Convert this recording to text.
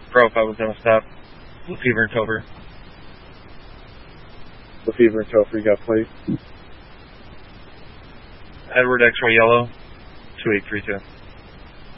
Profile was going to stop. Lefevre and Topher. Lefevre and Topher, you got plate? Edward X-Ray Yellow, 2832.